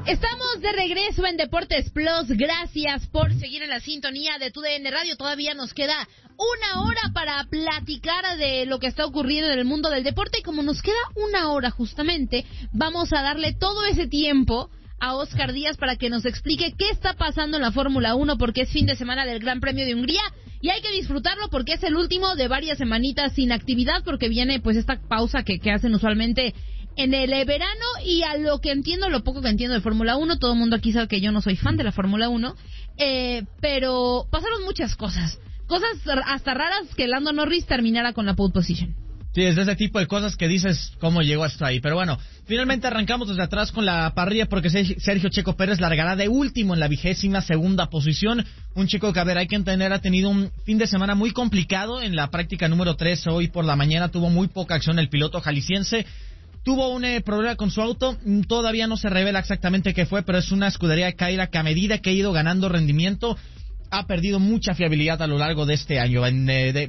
Estamos de regreso en Deportes Plus. Gracias por seguir en la sintonía de TUDN Radio. Todavía nos queda una hora para platicar de lo que está ocurriendo en el mundo del deporte. Y como nos queda una hora justamente, vamos a darle todo ese tiempo a Oscar Díaz para que nos explique qué está pasando en la Fórmula 1, porque es fin de semana del Gran Premio de Hungría y hay que disfrutarlo porque es el último de varias semanitas sin actividad, porque viene pues esta pausa que hacen usualmente en el verano. Y a lo que entiendo, lo poco que entiendo de Fórmula 1, todo el mundo aquí sabe que yo no soy fan de la Fórmula 1, pero pasaron muchas cosas hasta raras, que Lando Norris terminara con la pole position. Sí, es de ese tipo de cosas que dices cómo llegó hasta ahí. Pero bueno, finalmente arrancamos desde atrás con la parrilla porque Sergio Checo Pérez largará de último en la 22ª posición. Un chico que, a ver, hay que entender, ha tenido un fin de semana muy complicado en la práctica número 3. Hoy por la mañana tuvo muy poca acción el piloto jalisciense. Tuvo un problema con su auto, todavía no se revela exactamente qué fue, pero es una escudería de Cadillac que a medida que ha ido ganando rendimiento ha perdido mucha fiabilidad a lo largo de este año. En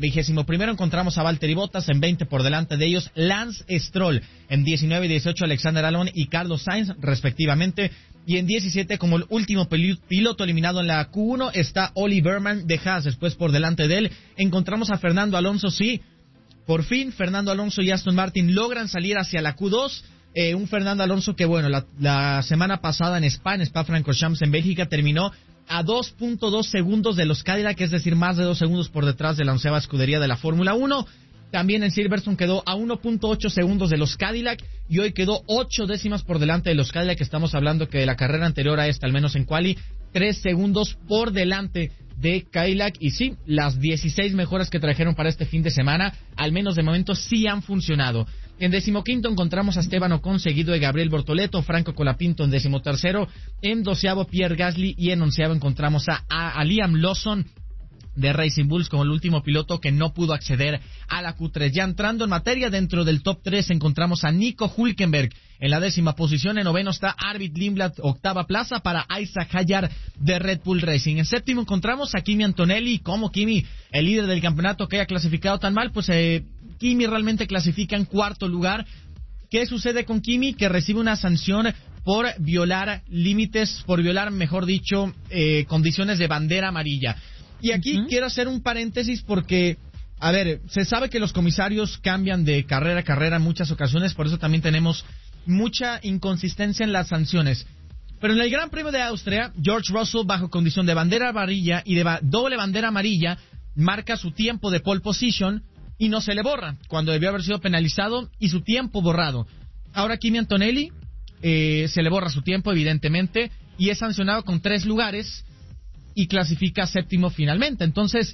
21º encontramos a Valtteri Bottas, en 20 por delante de ellos Lance Stroll, en 19 y 18 Alexander Albon y Carlos Sainz respectivamente, y en 17 como el último piloto eliminado en la Q1 está Oli Berman de Haas. Después por delante de él encontramos a Fernando Alonso. Sí, por fin Fernando Alonso y Aston Martin logran salir hacia la Q2. Un Fernando Alonso que, bueno, la semana pasada en Spa-Francorchamps en Bélgica terminó a 2.2 segundos de los Cadillac, es decir, más de 2 segundos por detrás de la 11ª escudería de la Fórmula 1. También en Silverstone quedó a 1.8 segundos de los Cadillac y hoy quedó 8 décimas por delante de los Cadillac. Estamos hablando que de la carrera anterior a esta, al menos en quali, 3 segundos por delante de Cadillac. Y sí, las 16 mejoras que trajeron para este fin de semana, al menos de momento, sí han funcionado. En 15º encontramos a Esteban Ocon, seguido de Gabriel Bortoleto, Franco Colapinto en 13º, en 12º Pierre Gasly y en 11º encontramos a Liam Lawson de Racing Bulls como el último piloto que no pudo acceder a la Q3. Ya entrando en materia, dentro del top 3 encontramos a Nico Hülkenberg en la 10ª posición, en 9º está Arvid Lindblad, 8ª plaza para Isaac Hayar de Red Bull Racing. En 7º encontramos a Kimi Antonelli. Como Kimi, el líder del campeonato que haya clasificado tan mal, pues Kimi realmente clasifica en 4º lugar. ¿Qué sucede con Kimi? Que recibe una sanción por violar límites, mejor dicho, condiciones de bandera amarilla. Y aquí quiero hacer un paréntesis porque, a ver, se sabe que los comisarios cambian de carrera a carrera en muchas ocasiones, por eso también tenemos mucha inconsistencia en las sanciones. Pero en el Gran Premio de Austria, George Russell, bajo condición de bandera amarilla y de doble bandera amarilla, marca su tiempo de pole position y no se le borra, cuando debió haber sido penalizado y su tiempo borrado. Ahora Kimi Antonelli se le borra su tiempo, evidentemente, y es sancionado con 3 lugares y clasifica 7º finalmente. Entonces,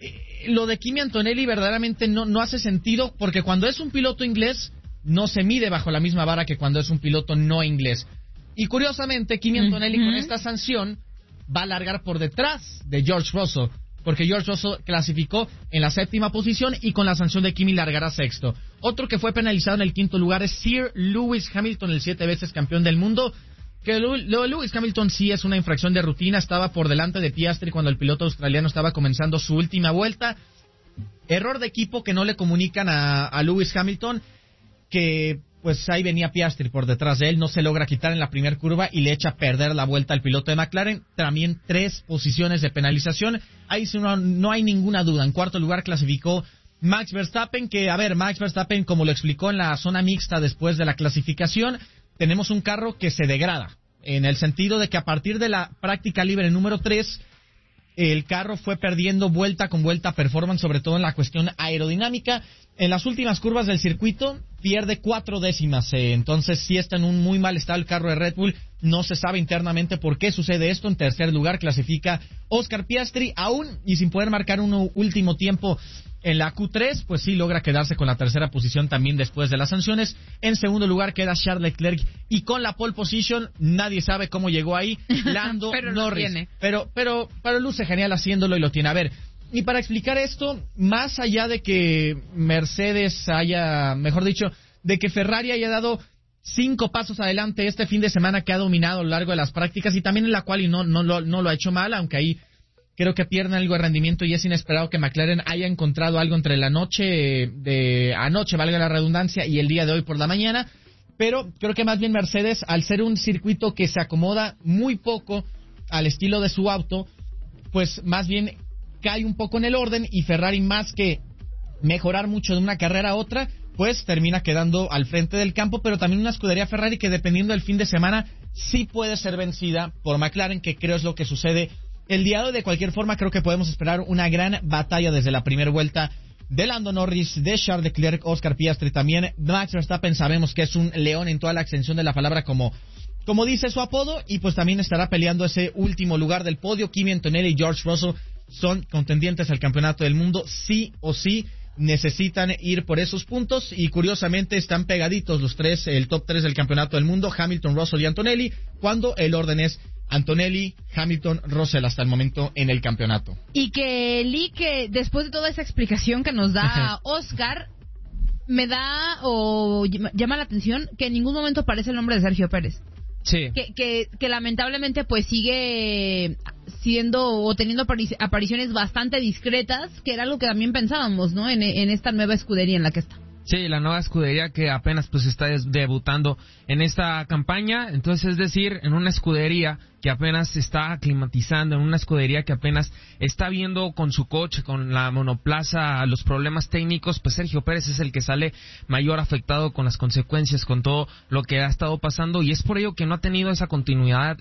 lo de Kimi Antonelli verdaderamente no hace sentido, porque cuando es un piloto inglés no se mide bajo la misma vara que cuando es un piloto no inglés. Y curiosamente, Kimi Antonelli con esta sanción va a largar por detrás de George Russell, porque George Russell clasificó en la 7ª posición y con la sanción de Kimi largará 6º. Otro que fue penalizado en el 5º lugar es Sir Lewis Hamilton, el 7 veces campeón del mundo. Que lo de Lewis Hamilton sí es una infracción de rutina, estaba por delante de Piastri cuando el piloto australiano estaba comenzando su última vuelta. Error de equipo que no le comunican a Lewis Hamilton, que pues ahí venía Piastri por detrás de él, no se logra quitar en la primera curva y le echa a perder la vuelta al piloto de McLaren. También 3 posiciones de penalización, ahí sí no hay ninguna duda. En 4º lugar clasificó Max Verstappen, que, a ver, Max Verstappen, como lo explicó en la zona mixta después de la clasificación, tenemos un carro que se degrada, en el sentido de que a partir de la práctica libre número 3, el carro fue perdiendo vuelta con vuelta performance, sobre todo en la cuestión aerodinámica. En las últimas curvas del circuito pierde 4 décimas, entonces sí está en un muy mal estado el carro de Red Bull. No se sabe internamente por qué sucede esto. En 3er lugar clasifica Oscar Piastri, aún y sin poder marcar un último tiempo en la Q3, pues sí logra quedarse con la 3ª posición también después de las sanciones. En 2º lugar queda Charles Leclerc y con la pole position nadie sabe cómo llegó ahí, Lando pero Norris. Pero luce genial haciéndolo y lo tiene. A ver, y para explicar esto, más allá de que Mercedes haya, mejor dicho, de que Ferrari haya dado 5 pasos adelante este fin de semana, que ha dominado a lo largo de las prácticas y también en la cual no lo ha hecho mal, aunque ahí creo que pierden algo de rendimiento y es inesperado que McLaren haya encontrado algo entre la noche de anoche, valga la redundancia, y el día de hoy por la mañana. pero creo que más bien Mercedes, al ser un circuito que se acomoda muy poco al estilo de su auto, pues más bien cae un poco en el orden, y Ferrari, más que mejorar mucho de una carrera a otra, pues termina quedando al frente del campo. Pero también una escudería Ferrari que, dependiendo del fin de semana, sí puede ser vencida por McLaren, que creo es lo que sucede el día de hoy. De cualquier forma, creo que podemos esperar una gran batalla desde la primera vuelta de Lando Norris, de Charles Leclerc, Oscar Piastri también. Max Verstappen sabemos que es un león en toda la extensión de la palabra, como dice su apodo, y pues también estará peleando ese último lugar del podio. Kimi Antonelli y George Russell son contendientes al campeonato del mundo, sí o sí. Necesitan ir por esos puntos, y curiosamente están pegaditos los tres, el top 3 del campeonato del mundo: Hamilton, Russell y Antonelli, cuando el orden es Antonelli, Hamilton, Russell hasta el momento en el campeonato. Y que después de toda esa explicación que nos da Oscar, me da o llama la atención que en ningún momento aparece el nombre de Sergio Pérez. Sí. Que lamentablemente pues sigue siendo o teniendo apariciones bastante discretas, que era lo que también pensábamos, ¿no? En esta nueva escudería en la que está. Sí, la nueva escudería que apenas pues está debutando en esta campaña. Entonces, es decir, en una escudería que apenas se está aclimatizando, en una escudería que apenas está viendo con su coche, con la monoplaza, los problemas técnicos, pues Sergio Pérez es el que sale mayor afectado con las consecuencias, con todo lo que ha estado pasando, y es por ello que no ha tenido esa continuidad,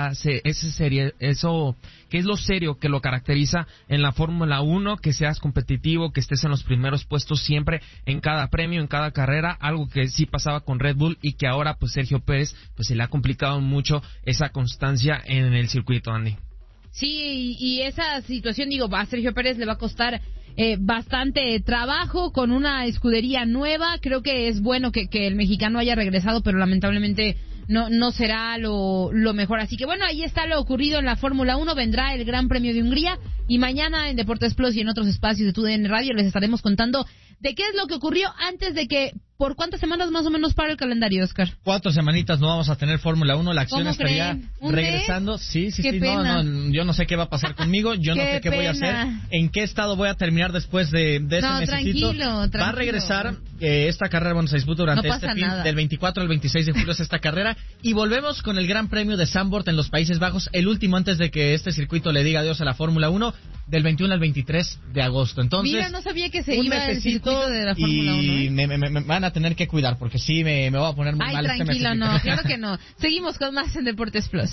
eso que es lo serio que lo caracteriza en la Fórmula 1, que seas competitivo, que estés en los primeros puestos siempre, en cada premio, en cada carrera, algo que sí pasaba con Red Bull, y que ahora pues Sergio Pérez pues se le ha complicado mucho esa constancia en el circuito, Andy. Sí, y esa situación, digo, a Sergio Pérez le va a costar bastante trabajo con una escudería nueva. Creo que es bueno que el mexicano haya regresado, pero lamentablemente no será lo mejor. Así que bueno, ahí está lo ocurrido en la Fórmula 1. Vendrá el Gran Premio de Hungría, y mañana en Deportes Plus y en otros espacios de TUDN Radio les estaremos contando de qué es lo que ocurrió antes de que... ¿Por cuántas semanas más o menos para el calendario, Oscar? 4 semanitas no vamos a tener Fórmula 1. La acción estaría regresando. Sí. Pena. No, yo no sé qué va a pasar conmigo. Yo no sé qué voy a hacer. ¿En qué estado voy a terminar después de ese mesecito? Tranquilo. Va a regresar esta carrera. Bueno, se disputa durante este fin. Del 24 al 26 de julio es esta carrera. Y volvemos con el Gran Premio de Zandvoort en los Países Bajos. El último antes de que este circuito le diga adiós a la Fórmula 1. Del 21 al 23 de agosto. Entonces, mira, no sabía que se iba el circuito de la Fórmula 1. Y me van a tener que cuidar, porque sí me voy a poner muy mal este mes. Tranquilo, no, claro que no. Seguimos con más en Deportes Plus.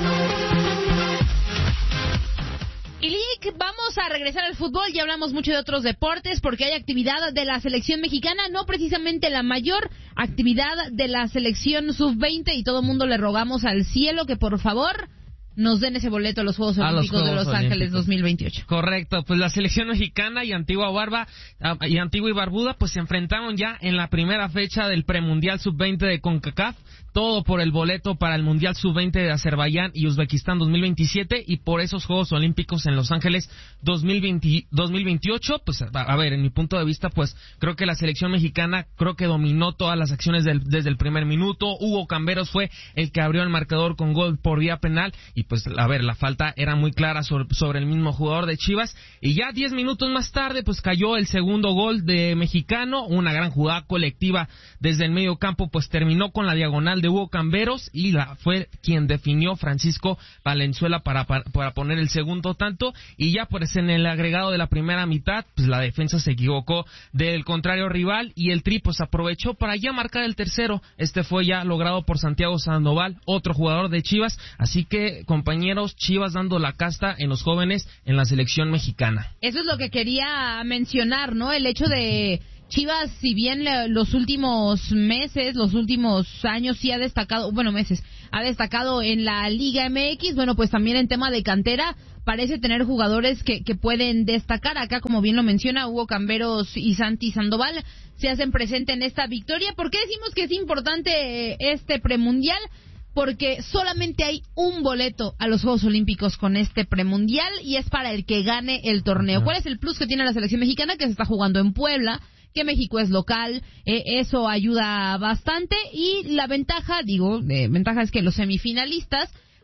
Y Lick, vamos a regresar al fútbol. Ya hablamos mucho de otros deportes porque hay actividad de la selección mexicana, no precisamente la mayor actividad de la selección sub-20, y todo el mundo le rogamos al cielo que por favor nos den ese boleto a los Juegos Olímpicos de Los Ángeles 2028. Correcto, pues la selección mexicana y Antigua y Barbuda pues se enfrentaron ya en la primera fecha del premundial sub-20 de CONCACAF, todo por el boleto para el Mundial Sub-20 de Azerbaiyán y Uzbekistán 2027 y por esos Juegos Olímpicos en Los Ángeles 2028. Pues a ver, en mi punto de vista, pues creo que la selección mexicana dominó todas las acciones desde el primer minuto. Hugo Camberos fue el que abrió el marcador con gol por vía penal y pues a ver, la falta era muy clara sobre el mismo jugador de Chivas, y ya 10 minutos más tarde pues cayó el segundo gol de mexicano, una gran jugada colectiva desde el medio campo, pues terminó con la diagonal de Hugo Camberos y fue quien definió Francisco Valenzuela para poner el segundo tanto, y ya pues en el agregado de la primera mitad pues la defensa se equivocó del contrario rival y el Tri pues aprovechó para ya marcar el tercero. Este fue ya logrado por Santiago Sandoval, otro jugador de Chivas, así que compañeros, Chivas dando la casta en los jóvenes en la selección mexicana. Eso es lo que quería mencionar, ¿no? El hecho de Chivas, si bien los últimos meses, los últimos años sí ha destacado, ha destacado en la Liga MX, bueno, pues también en tema de cantera parece tener jugadores que pueden destacar. Acá, como bien lo menciona, Hugo Camberos y Santi Sandoval se hacen presente en esta victoria. ¿Por qué decimos que es importante este premundial? Porque solamente hay un boleto a los Juegos Olímpicos con este premundial y es para el que gane el torneo. ¿Cuál es el plus que tiene la selección mexicana? Que se está jugando en Puebla, que México es local, eso ayuda bastante, y la ventaja es que los semifinalistas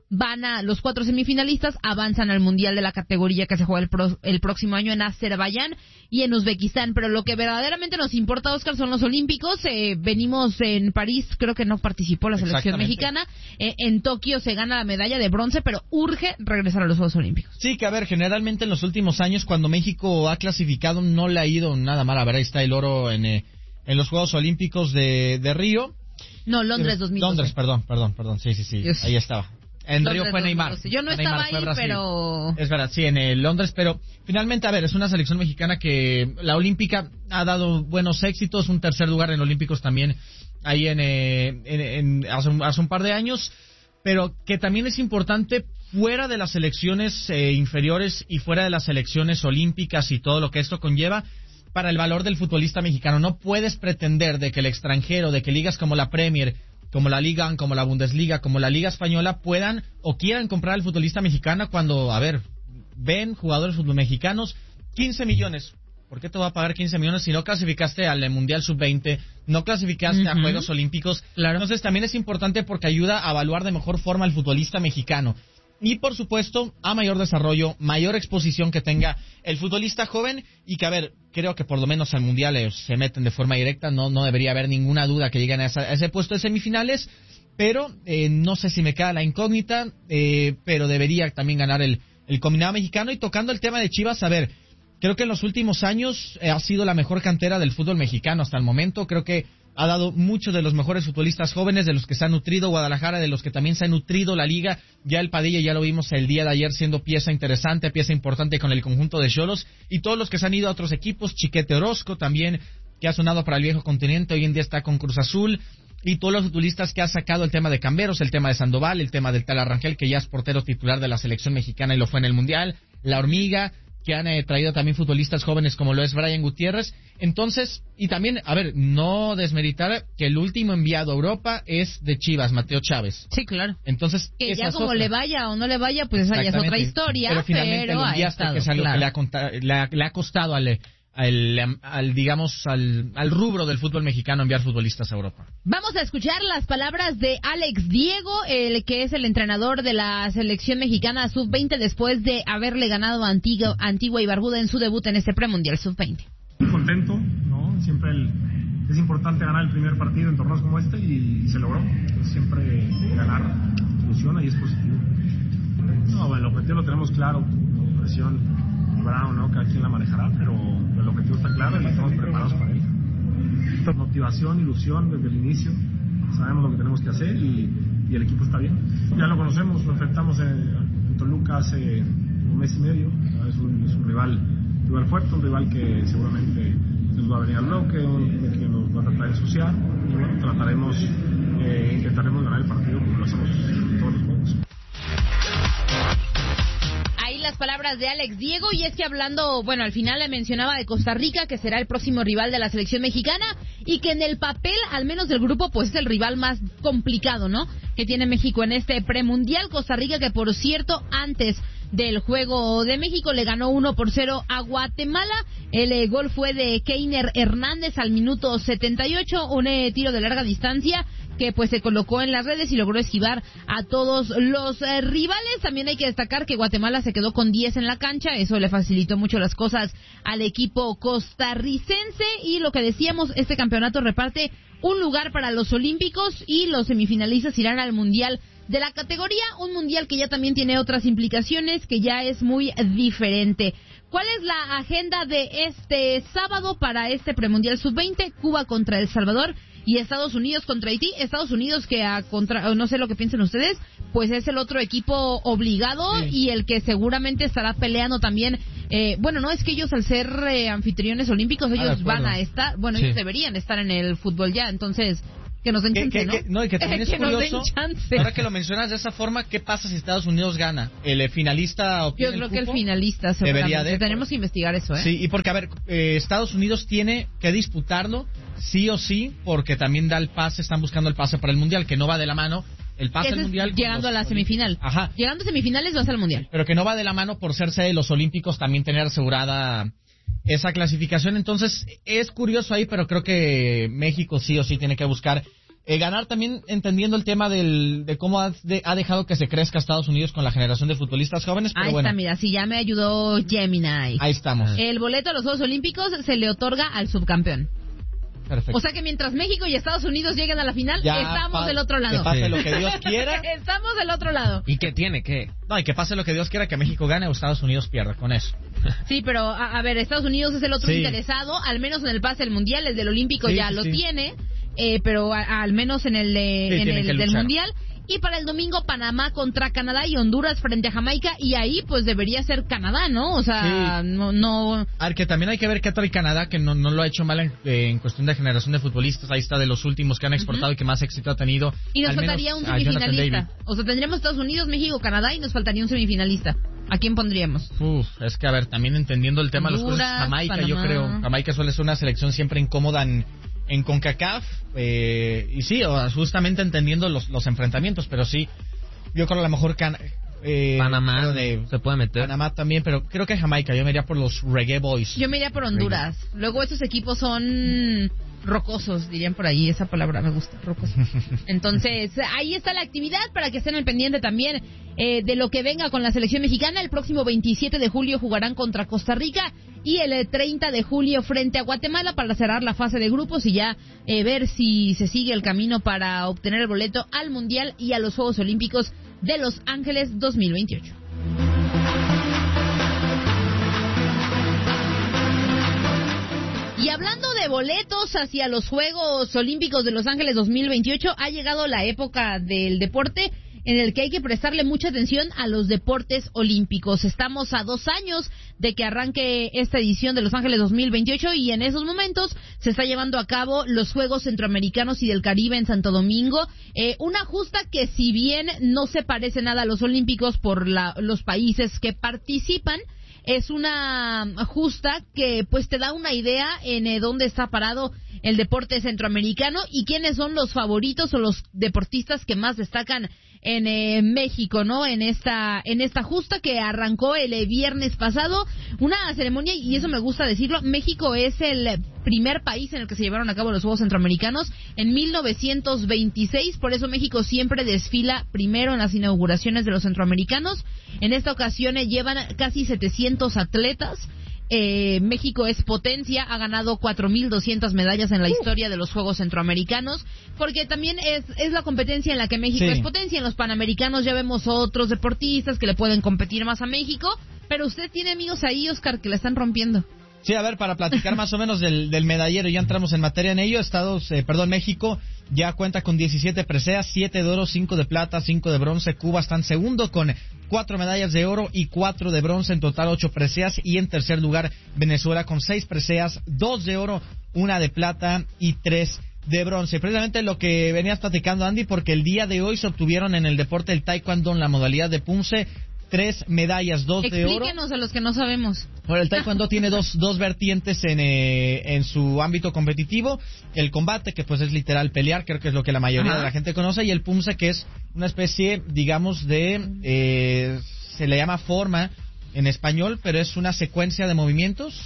los 4 semifinalistas avanzan al Mundial de la categoría que se juega el próximo año en Azerbaiyán y en Uzbekistán. Pero lo que verdaderamente nos importa, Oscar, son los Olímpicos. Venimos en París, creo que no participó la selección mexicana. En Tokio se gana la medalla de bronce, pero urge regresar a los Juegos Olímpicos. Sí, que a ver, generalmente en los últimos años, cuando México ha clasificado, no le ha ido nada mal. A ver, ahí está el oro en los Juegos Olímpicos de Río. No, Londres 2012. Londres, perdón, sí, ahí estaba. En Londres Río fue Neymar. Yo no estaba ahí, pero... Es verdad, sí, en el Londres, pero finalmente, a ver, es una selección mexicana que la olímpica ha dado buenos éxitos, un tercer lugar en Olímpicos también ahí hace un par de años, pero que también es importante fuera de las selecciones inferiores y fuera de las selecciones olímpicas y todo lo que esto conlleva para el valor del futbolista mexicano. No puedes pretender de que el extranjero, de que ligas como la Premier, como la Liga, como la Bundesliga, como la Liga Española puedan o quieran comprar al futbolista mexicano cuando, a ver, ven jugadores fútbol mexicanos, 15 millones. ¿Por qué te va a pagar 15 millones si no clasificaste al Mundial Sub-20, no clasificaste a Juegos Olímpicos? Claro. Entonces también es importante porque ayuda a evaluar de mejor forma al futbolista mexicano. Y por supuesto, a mayor desarrollo, mayor exposición que tenga el futbolista joven y que, a ver, creo que por lo menos al Mundial se meten de forma directa, no debería haber ninguna duda que lleguen a ese puesto de semifinales, pero no sé si me queda la incógnita, pero debería también ganar el combinado mexicano. Y tocando el tema de Chivas, a ver, creo que en los últimos años ha sido la mejor cantera del fútbol mexicano hasta el momento. Creo que ha dado muchos de los mejores futbolistas jóvenes, de los que se ha nutrido Guadalajara, de los que también se ha nutrido la Liga. Ya el Padilla ya lo vimos el día de ayer siendo pieza interesante, pieza importante con el conjunto de Xolos, y todos los que se han ido a otros equipos, Chiquete Orozco también, que ha sonado para el viejo continente, hoy en día está con Cruz Azul, y todos los futbolistas que ha sacado el tema de Camberos, el tema de Sandoval, el tema del Tala Rangel, que ya es portero titular de la selección mexicana y lo fue en el Mundial, La Hormiga, que han traído también futbolistas jóvenes como lo es Brian Gutiérrez. Entonces, y también, a ver, no desmeritar que el último enviado a Europa es de Chivas, Mateo Chávez. Sí, claro. Entonces, que ya como le vaya o no le vaya, pues esa ya es otra historia, pero finalmente lo enviaste, que es algo que le ha costado al rubro del fútbol mexicano enviar futbolistas a Europa. Vamos a escuchar las palabras de Alex Diego, que es el entrenador de la selección mexicana Sub-20 después de haberle ganado a Antigua y Barbuda en su debut en este premundial Sub-20. Muy contento, ¿no? Siempre es importante ganar el primer partido en torneos como este y se logró. Pues siempre ganar ilusiona y es positivo. No, bueno, el objetivo lo tenemos claro, presión. Bravo, ¿no? Cada quien la manejará, pero el objetivo está claro y estamos preparados para él. Motivación, ilusión desde el inicio, sabemos lo que tenemos que hacer y el equipo está bien. Ya lo conocemos, lo enfrentamos en Toluca hace un mes y medio. Es un rival fuerte, un rival que seguramente nos va a venir al bloque, que nos va a tratar de ensuciar y bueno, intentaremos ganar el partido como lo hacemos en todos los juegos. Las palabras de Alex Diego, y es que hablando, bueno, al final le mencionaba de Costa Rica, que será el próximo rival de la selección mexicana, y que en el papel, al menos del grupo, pues es el rival más complicado, ¿no?, que tiene México en este premundial. Costa Rica, que por cierto, antes del juego de México le ganó 1-0 a Guatemala. El gol fue de Keiner Hernández al minuto 78, un tiro de larga distancia que pues se colocó en las redes y logró esquivar a todos los rivales. También hay que destacar que Guatemala se quedó con 10 en la cancha, eso le facilitó mucho las cosas al equipo costarricense. Y lo que decíamos, este campeonato reparte un lugar para los Olímpicos y los semifinalistas irán al Mundial de la categoría, un mundial que ya también tiene otras implicaciones, que ya es muy diferente. ¿Cuál es la agenda de este sábado para este premundial sub-20? Cuba contra El Salvador y Estados Unidos contra Haití. Estados Unidos que no sé lo que piensen ustedes, pues es el otro equipo obligado, sí, y el que seguramente estará peleando también. Bueno, no es que ellos al ser anfitriones olímpicos, ellos van a estar, bueno, sí, ellos deberían estar en el fútbol ya, entonces que nos den chance, ¿no? Y que también es curioso, ahora que lo mencionas de esa forma, ¿qué pasa si Estados Unidos gana? ¿El finalista obtiene Yo creo que el finalista seguramente. Tenemos que investigar eso, Sí, y porque, a ver, Estados Unidos tiene que disputarlo, sí o sí, porque también da el pase, están buscando el pase para el Mundial, que no va de la mano, el pase al Mundial. Llegando a la semifinal. Ajá. Llegando a semifinales vas al Mundial. Pero que no va de la mano por ser sede de los Olímpicos, también tener asegurada esa clasificación. Entonces es curioso ahí, pero creo que México sí o sí tiene que buscar Ganar también entendiendo el tema de cómo ha dejado que se crezca Estados Unidos con la generación de futbolistas jóvenes, pero ahí bueno. está, mira, sí, ya me ayudó Gemini. Ahí estamos. El boleto a los Juegos Olímpicos se le otorga al subcampeón. Perfecto. O sea que mientras México y Estados Unidos lleguen a la final, Ya estamos del otro lado. Que pase lo que Dios quiera. Estamos del otro lado. ¿Y qué tiene? ¿Qué? No, y que pase lo que Dios quiera, que México gane o Estados Unidos pierda con eso. Sí, pero a ver, Estados Unidos es el otro Sí. interesado, al menos en el pase del Mundial, el del Olímpico Sí, ya sí, lo sí. tiene, pero al menos en el, Sí, en tienen el que del luchar. Mundial. Y para el domingo, Panamá contra Canadá y Honduras frente a Jamaica, y ahí pues debería ser Canadá, ¿no? O sea, Sí. no... A ver, que también hay que ver qué tal Canadá, que no lo ha hecho mal en cuestión de generación de futbolistas. Ahí está de los últimos que han exportado y que más éxito ha tenido. Y nos al menos faltaría un a Jonathan semifinalista. David. O sea, tendríamos Estados Unidos, México, Canadá y nos faltaría un semifinalista. ¿A quién pondríamos? Es que a ver, también entendiendo el tema de los Honduras, cosas, Jamaica, yo Panamá. creo. Jamaica suele ser una selección siempre incómoda en CONCACAF. Y sí, justamente entendiendo los enfrentamientos, pero sí, yo creo a lo mejor Panamá creo de se puede meter. Panamá también, pero creo que Jamaica, yo me iría por los Reggae Boys. Yo me iría por Honduras. Luego esos equipos son rocosos, dirían por ahí. Esa palabra me gusta, rocosos. Entonces, ahí está la actividad para que estén al pendiente también de lo que venga con la selección mexicana. El próximo 27 de julio jugarán contra Costa Rica y el 30 de julio frente a Guatemala para cerrar la fase de grupos y ya ver si se sigue el camino para obtener el boleto al Mundial y a los Juegos Olímpicos de Los Ángeles 2028. Y hablando de boletos hacia los Juegos Olímpicos de Los Ángeles 2028, ha llegado la época del deporte en el que hay que prestarle mucha atención a los deportes olímpicos. Estamos a 2 años de que arranque esta edición de Los Ángeles 2028 y en esos momentos se está llevando a cabo los Juegos Centroamericanos y del Caribe en Santo Domingo. Una justa que si bien no se parece nada a los olímpicos por los países que participan, es una justa que pues te da una idea en dónde está parado el deporte centroamericano y quiénes son los favoritos o los deportistas que más destacan en México, ¿no? En esta justa que arrancó el viernes pasado, una ceremonia, y eso me gusta decirlo, México es el primer país en el que se llevaron a cabo los Juegos Centroamericanos en 1926, por eso México siempre desfila primero en las inauguraciones de los Centroamericanos. En esta ocasión llevan casi 700 atletas. México es potencia, ha ganado 4.200 medallas en la historia de los Juegos Centroamericanos, porque también es la competencia en la que México es potencia. En los Panamericanos ya vemos otros deportistas que le pueden competir más a México, pero usted tiene amigos ahí, Oscar, que la están rompiendo. Sí, a ver, para platicar más o menos del medallero, ya entramos en materia en ello. México ya cuenta con 17 preseas, 7 de oro, 5 de plata, 5 de bronce. Cuba está en segundo con 4 medallas de oro y 4 de bronce, en total 8 preseas. Y en tercer lugar, Venezuela con 6 preseas, 2 de oro, 1 de plata y 3 de bronce. Precisamente lo que venías platicando, Andy, porque el día de hoy se obtuvieron en el deporte del taekwondo en la modalidad de punce 3 medallas, 2 de oro. Explíquenos a los que no sabemos. Bueno, el taekwondo tiene dos vertientes en su ámbito competitivo. El combate, que pues es literal pelear, creo que es lo que la mayoría de la gente conoce, y el punce, que es una especie, digamos, de... se le llama forma en español, pero es una secuencia de movimientos.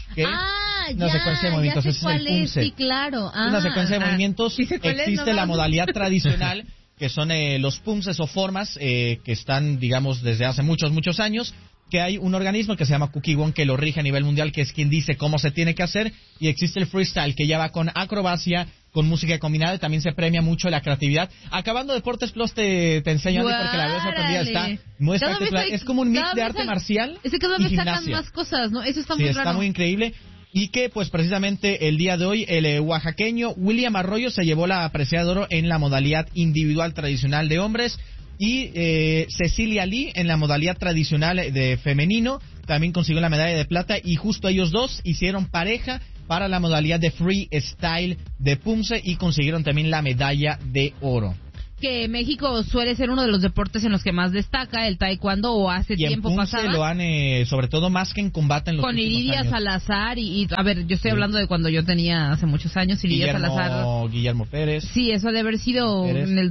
Una secuencia de movimientos, ya sé ese cuál es el punce. sí, claro. Una secuencia de movimientos. Sí sé cuál es, Existe no, la no. modalidad tradicional, que son los punces o formas, que están, digamos, desde hace muchos años, que hay un organismo que se llama Kukkiwon que lo rige a nivel mundial, que es quien dice cómo se tiene que hacer, y existe el freestyle, que ya va con acrobacia, con música combinada, y también se premia mucho la creatividad. Acabando Deportes Plus te enseño, Andy, porque la verdad sorprendida está muy espectacular. Es como un mix de arte marcial Es que cada y vez sacan gimnasia. más cosas, ¿no? Eso está Sí, muy está raro. muy increíble. Y que, pues, precisamente el día de hoy, el oaxaqueño William Arroyo se llevó la presea de oro en la modalidad individual tradicional de hombres. Y Cecilia Lee en la modalidad tradicional de femenino también consiguió la medalla de plata. Y justo ellos dos hicieron pareja para la modalidad de freestyle de punce y consiguieron también la medalla de oro. Que México suele ser uno de los deportes en los que más destaca el taekwondo, o hace Y en tiempo punce pasaba. lo han, sobre todo más que en combate en los Con últimos Iridia años. Salazar y a ver, yo estoy hablando de cuando yo tenía hace muchos años, Iridia Salazar. Guillermo Pérez. Sí, eso debe haber sido Pérez. en el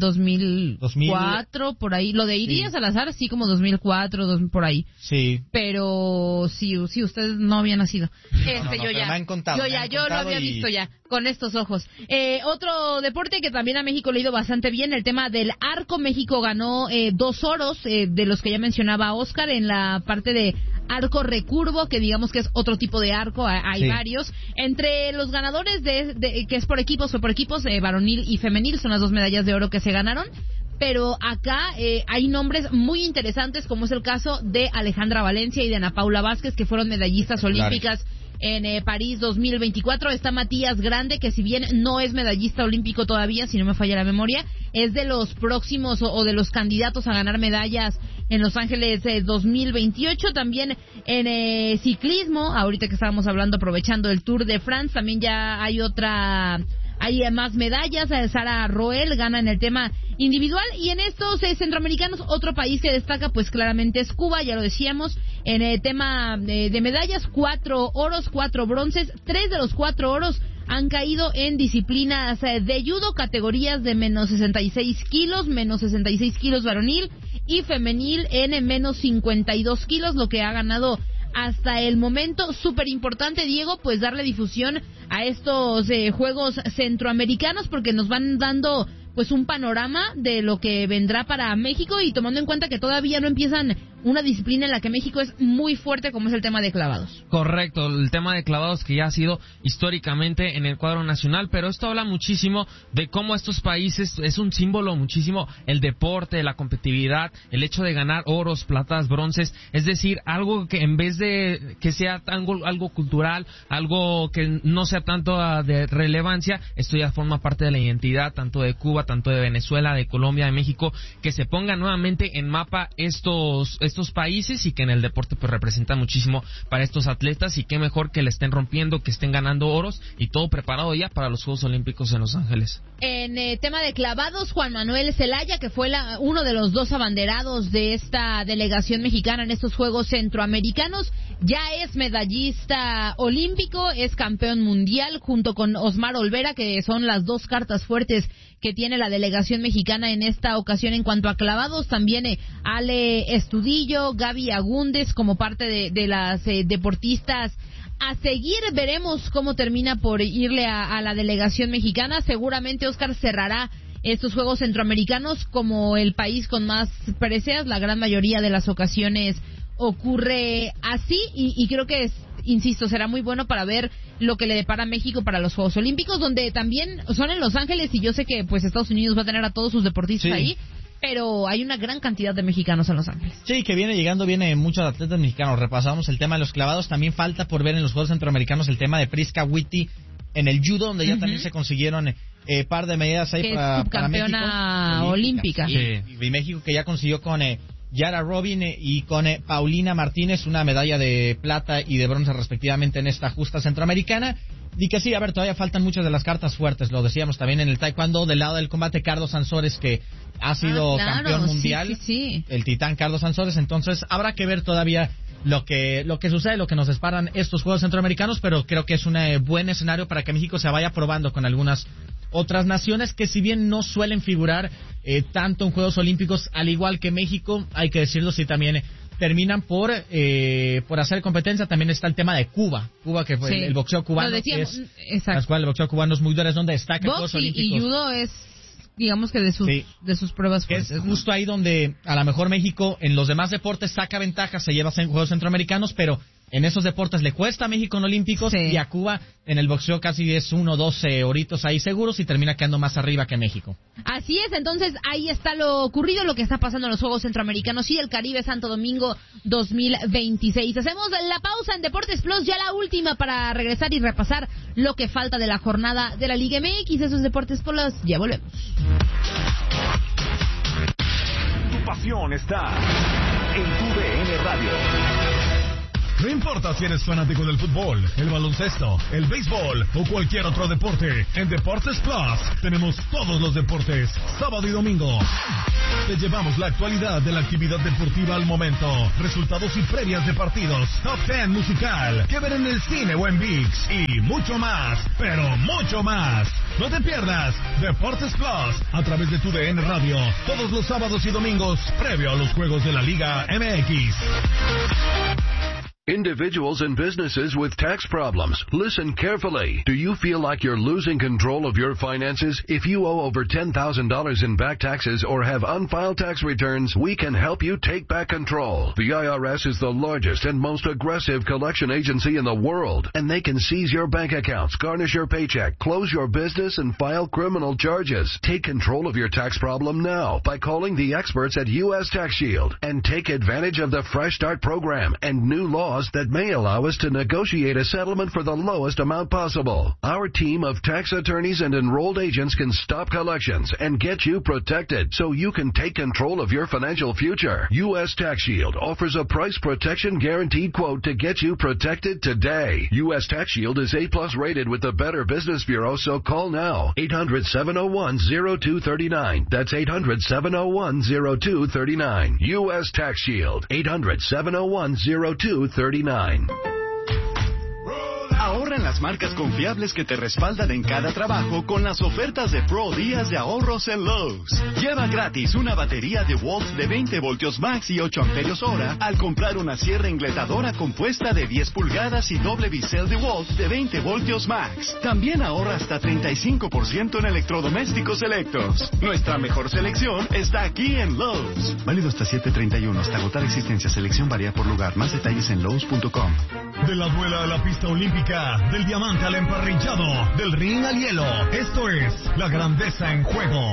2004, por ahí. Lo de Iridia Sí. Salazar, sí, como 2004, por ahí. Sí. Pero sí, usted no había nacido. no, yo pero ya. me han contado, Yo lo había y visto ya. con estos ojos. Otro deporte que también a México le ha ido bastante bien, el tema del arco. México ganó 2 oros, de los que ya mencionaba Oscar, en la parte de arco recurvo, que digamos que es otro tipo de arco, hay varios. Entre los ganadores que es por equipos, varonil y femenil, son las 2 medallas de oro que se ganaron. Pero acá hay nombres muy interesantes, como es el caso de Alejandra Valencia y de Ana Paula Vázquez, que fueron medallistas olímpicas en París 2024. Está Matías Grande, que si bien no es medallista olímpico todavía, si no me falla la memoria, es de los próximos o de los candidatos a ganar medallas en Los Ángeles 2028. También en ciclismo, ahorita que estábamos hablando, aprovechando el Tour de France, también ya hay más medallas. Sara Roel gana en el tema individual. Y en estos centroamericanos, otro país que destaca pues claramente es Cuba, ya lo decíamos. En el tema de medallas, 4 oros, 4 bronces. 3 de los 4 oros han caído en disciplinas de judo, categorías de menos 66 kilos varonil y femenil en menos 52 kilos, lo que ha ganado hasta el momento. Súper importante, Diego, pues darle difusión a estos Juegos Centroamericanos, porque nos van dando pues un panorama de lo que vendrá para México, y tomando en cuenta que todavía no empiezan una disciplina en la que México es muy fuerte, como es el tema de clavados. Correcto, el tema de clavados que ya ha sido históricamente en el cuadro nacional, pero esto habla muchísimo de cómo estos países es un símbolo muchísimo el deporte, la competitividad, el hecho de ganar oros, platas, bronces, es decir, algo que en vez de que sea algo cultural, algo que no sea tanto de relevancia, esto ya forma parte de la identidad tanto de Cuba, tanto de Venezuela, de Colombia, de México, que se pongan nuevamente en mapa estos países, y que en el deporte pues representa muchísimo para estos atletas, y qué mejor que le estén rompiendo, que estén ganando oros, y todo preparado ya para los Juegos Olímpicos en Los Ángeles. En tema de clavados, Juan Manuel Zelaya, que fue uno de los 2 abanderados de esta delegación mexicana en estos Juegos Centroamericanos, ya es medallista olímpico, es campeón mundial, junto con Osmar Olvera, que son las 2 cartas fuertes que tiene la delegación mexicana en esta ocasión en cuanto a clavados. También Ale Estudillo, Gaby Agúndez como parte de las deportistas a seguir. Veremos cómo termina por irle a la delegación mexicana. Seguramente Oscar cerrará estos Juegos Centroamericanos como el país con más preseas. La gran mayoría de las ocasiones ocurre así, y creo que insisto, será muy bueno para ver lo que le depara a México para los Juegos Olímpicos, donde también son en Los Ángeles, y yo sé que pues Estados Unidos va a tener a todos sus deportistas ahí, pero hay una gran cantidad de mexicanos en Los Ángeles. Sí, que viene muchos atletas mexicanos. Repasamos el tema de los clavados. También falta por ver en los Juegos Centroamericanos el tema de Priska Witty en el judo, donde ya también se consiguieron par de medallas ahí para México. Subcampeona olímpica. Y México, que ya consiguió con Yara Robin y con Paulina Martínez una medalla de plata y de bronce respectivamente en esta justa centroamericana. Y que sí, a ver, todavía faltan muchas de las cartas fuertes, lo decíamos también en el taekwondo. Del lado del combate, Carlos Sansores, que ha sido campeón mundial, el titán Carlos Sansores. Entonces habrá que ver todavía lo que sucede, lo que nos disparan estos Juegos Centroamericanos, pero creo que es un buen escenario para que México se vaya probando con algunas otras naciones que, si bien no suelen figurar tanto en Juegos Olímpicos, al igual que México, hay que decirlo, sí también terminan por hacer competencia. También está el tema de Cuba, que fue el boxeo cubano, decíamos, el boxeo cubano es muy duro, es donde destaca en Juegos Olímpicos. Y judo es, digamos que de sus pruebas fuertes, es justo ahí donde a lo mejor México en los demás deportes saca ventaja, se lleva en Juegos Centroamericanos, pero en esos deportes le cuesta a México en Olímpicos, y a Cuba en el boxeo casi es 1 o 2 horitos ahí seguros, y termina quedando más arriba que México. Así es, entonces ahí está lo ocurrido, lo que está pasando en los Juegos Centroamericanos y el Caribe Santo Domingo 2026. Hacemos la pausa en Deportes Plus, ya la última, para regresar y repasar lo que falta de la jornada de la Liga MX. Eso es Deportes Plus, ya volvemos. Tu pasión está en tu DN Radio. No importa si eres fanático del fútbol, el baloncesto, el béisbol o cualquier otro deporte, en Deportes Plus tenemos todos los deportes, sábado y domingo. Te llevamos la actualidad de la actividad deportiva al momento, resultados y previas de partidos, top 10 musical, que ver en el cine o en ViX, y mucho más, pero mucho más. No te pierdas Deportes Plus a través de tu DN Radio, todos los sábados y domingos, previo a los juegos de la Liga MX. Individuals and businesses with tax problems, listen carefully. Do you feel like you're losing control of your finances? If you owe over $10,000 in back taxes or have unfiled tax returns, we can help you take back control. The IRS is the largest and most aggressive collection agency in the world, and they can seize your bank accounts, garnish your paycheck, close your business, and file criminal charges. Take control of your tax problem now by calling the experts at U.S. Tax Shield and take advantage of the Fresh Start program and new laws that may allow us to negotiate a settlement for the lowest amount possible. Our team of tax attorneys and enrolled agents can stop collections and get you protected so you can take control of your financial future. U.S. Tax Shield offers a price protection guaranteed quote to get you protected today. U.S. Tax Shield is A+ rated with the Better Business Bureau, so call now. 800-701-0239. That's 800-701-0239. U.S. Tax Shield. 800-701-0239. Ahorra en las marcas confiables que te respaldan en cada trabajo con las ofertas de Pro Días de Ahorros en Lowe's. Lleva gratis una batería de Waltz de 20 voltios max y 8 amperios hora al comprar una sierra engletadora compuesta de 10 pulgadas y doble bisel de Waltz de 20 voltios max. También ahorra hasta 35% en electrodomésticos selectos. Nuestra mejor selección está aquí en Lowe's. Válido hasta 7/31. Hasta agotar existencia. Selección varía por lugar. Más detalles en Lowe's.com. De la duela a la pista olímpica, del diamante al emparrillado, del ring al hielo. Esto es La Grandeza en Juego.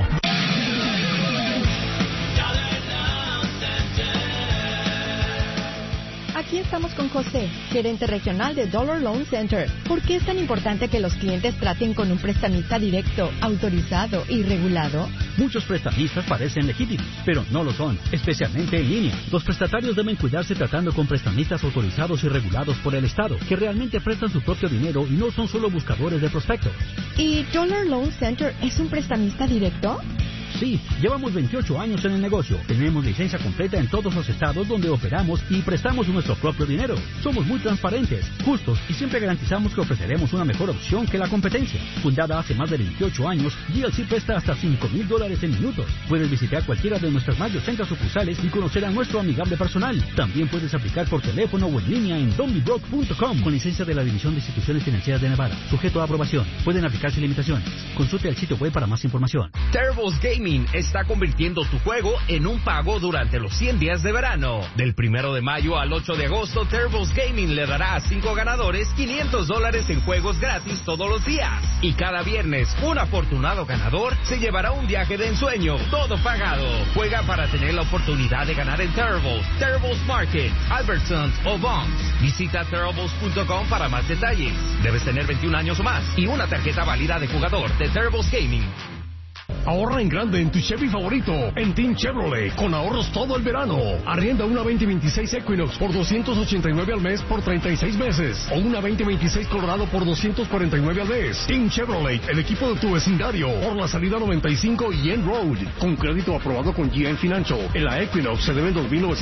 Aquí estamos con José, gerente regional de Dollar Loan Center. ¿Por qué es tan importante que los clientes traten con un prestamista directo, autorizado y regulado? Muchos prestamistas parecen legítimos, pero no lo son, especialmente en línea. Los prestatarios deben cuidarse tratando con prestamistas autorizados y regulados por el Estado, que realmente prestan su propio dinero y no son solo buscadores de prospectos. ¿Y Dollar Loan Center es un prestamista directo? Sí, llevamos 28 años en el negocio. Tenemos licencia completa en todos los estados donde operamos y prestamos nuestro propio dinero. Somos muy transparentes, justos y siempre garantizamos que ofreceremos una mejor opción que la competencia. Fundada hace más de 28 años, GLC presta hasta $5,000 en minutos. Puedes visitar cualquiera de nuestras más de 80 sucursales y conocer a nuestro amigable personal. También puedes aplicar por teléfono o en línea en donbebroke.com con licencia de la División de Instituciones Financieras de Nevada. Sujeto a aprobación. Pueden aplicarse limitaciones. Consulte el sitio web para más información. Turbo's Gaming está convirtiendo tu juego en un pago durante los 100 días de verano. Del 1 de mayo al 8 de agosto, Turbo's Gaming le dará a 5 ganadores $500 en juegos gratis todos los días. Y cada viernes, un afortunado ganador se llevará un viaje de ensueño, todo pagado. Juega para tener la oportunidad de ganar en Turbo's Market, Albertsons o Vons. Visita Turbo's.com para más detalles. Debes tener 21 años o más y una tarjeta válida de jugador de Turbo's Gaming. Ahorra en grande en tu Chevy favorito, en Team Chevrolet, con ahorros todo el verano. Arrienda una 2026 Equinox por $289 al mes por 36 meses. O una 2026 Colorado por $249 al mes. Team Chevrolet, el equipo de tu vecindario, por la salida 95 y End Road. Con crédito aprobado con GM Financial. En la Equinox se deben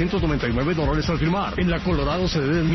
$2,999 al firmar. En la Colorado se deben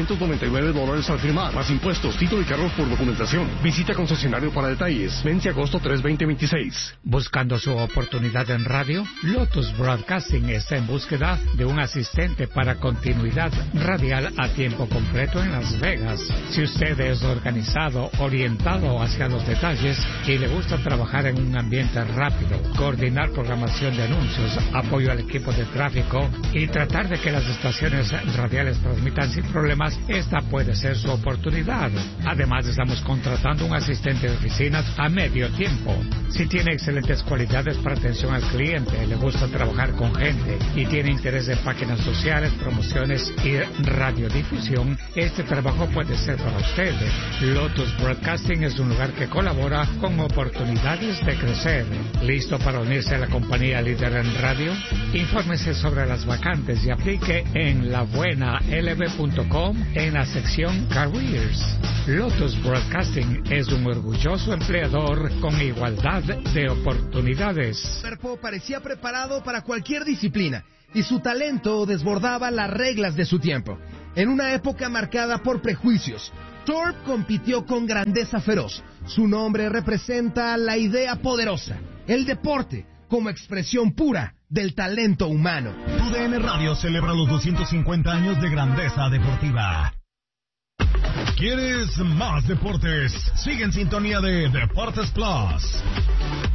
$1,999 al firmar. Más impuestos, título y cargos por documentación. Visita concesionario para detalles. Vence agosto 3, 2026. Buscando su oportunidad en radio, Lotus Broadcasting está en búsqueda de un asistente para continuidad radial a tiempo completo en Las Vegas. Si usted es organizado, orientado hacia los detalles y le gusta trabajar en un ambiente rápido, coordinar programación de anuncios, apoyo al equipo de tráfico y tratar de que las estaciones radiales transmitan sin problemas, esta puede ser su oportunidad. Además, estamos contratando un asistente de oficinas a medio tiempo. Si tiene excelentes cualidades para atención al cliente, le gusta trabajar con gente y tiene interés en páginas sociales, promociones y radiodifusión, este trabajo puede ser para usted. Lotus Broadcasting es un lugar que colabora con oportunidades de crecer. ¿Listo para unirse a la compañía líder en radio? Infórmese sobre las vacantes y aplique en labuenalb.com en la sección Careers. Lotus Broadcasting es un orgulloso empleador con igualdad de oportunidades. Su cuerpo parecía preparado para cualquier disciplina y su talento desbordaba las reglas de su tiempo. En una época marcada por prejuicios, Thorpe compitió con grandeza feroz. Su nombre representa la idea poderosa, el deporte como expresión pura del talento humano. TUDN Radio celebra los 250 años de grandeza deportiva. ¿Quieres más deportes? Sigue en sintonía de Deportes Plus.